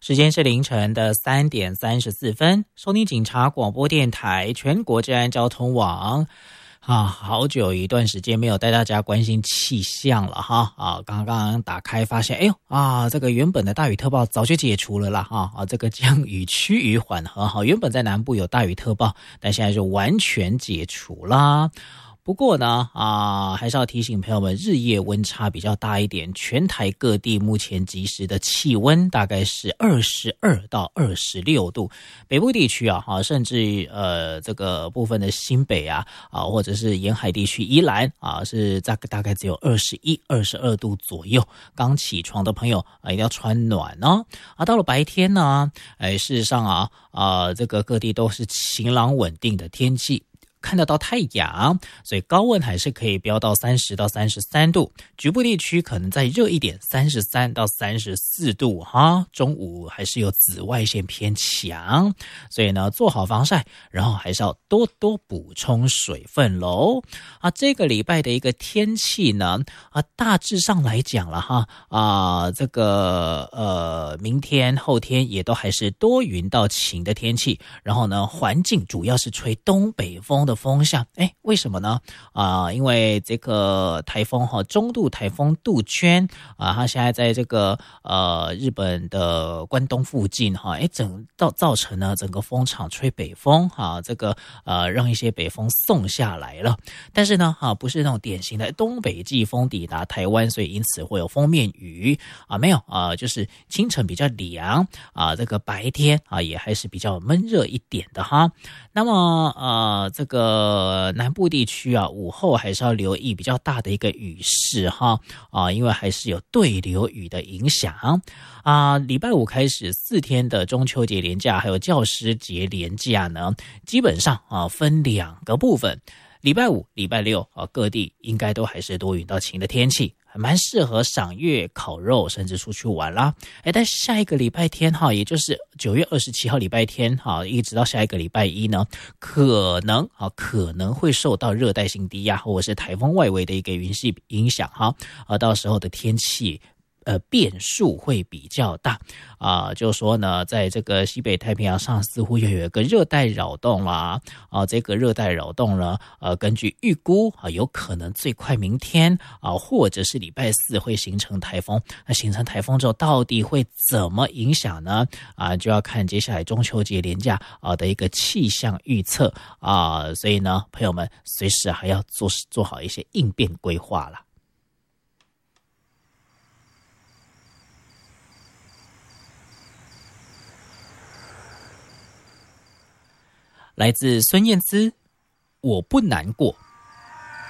时间是凌晨的3:34，收听警察广播电台全国治安交通网。好久一段时间没有带大家关心气象了哈刚刚打开发现，这个原本的大雨特报早就解除了啦这个降雨趋于缓和原本在南部有大雨特报，但现在就完全解除啦。不过呢，还是要提醒朋友们，日夜温差比较大一点。全台各地目前即时的气温大概是22到26度，北部地区甚至这个部分的新北或者是沿海地区宜兰是大概只有21、22度左右。刚起床的朋友一定要穿暖哦。到了白天呢，事实上这个各地都是晴朗稳定的天气。看得到太阳，所以高温还是可以飙到30到33度，局部地区可能再热一点，33到34度中午还是有紫外线偏强，所以呢做好防晒，然后还是要多多补充水分咯。这个礼拜的一个天气呢大致上来讲了这个明天后天也都还是多云到晴的天气，然后呢环境主要是吹东北风的风向。为什么呢？因为这个台风中度台风杜鹃它现在在这个日本的关东附近造成呢整个风场吹北风这个让一些北风送下来了。但是呢不是那种典型的东北季风抵达台湾，所以因此会有锋面雨没有就是清晨比较凉这个白天也还是比较闷热一点的那么这个南部地区午后还是要留意比较大的一个雨势因为还是有对流雨的影响礼拜五开始4天的中秋节连假还有教师节连假呢，基本上分2个部分。礼拜五、礼拜六各地应该都还是多云到晴的天气，还蛮适合赏月、烤肉，甚至出去玩啦。但下一个礼拜天也就是9月27号礼拜天一直到下一个礼拜一呢，可能会受到热带性低压或者是台风外围的一个云系影响到时候的天气变数会比较大就说呢，在这个西北太平洋上似乎又有一个热带扰动啦这个热带扰动呢根据预估有可能最快明天或者是礼拜4会形成台风。那形成台风之后到底会怎么影响呢就要看接下来中秋节连假的一个气象预测所以呢朋友们随时还要做好一些应变规划啦。来自孙燕姿，我不难过。